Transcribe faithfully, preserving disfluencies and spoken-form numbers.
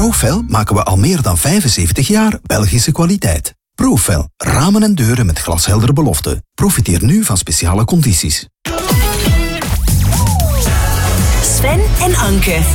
Profel maken we al meer dan vijfenzeventig jaar Belgische kwaliteit. Profel, ramen en deuren met glasheldere beloften. Profiteer nu van speciale condities. Sven en Anke.